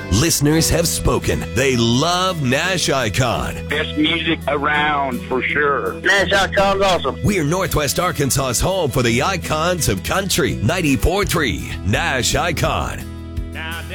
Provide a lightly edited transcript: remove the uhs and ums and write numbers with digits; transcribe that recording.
Listeners have spoken. They love Nash Icon. Best music around for sure. Nash Icon's awesome. We're Northwest Arkansas's home for the icons of country. 94.3 Nash Icon. Now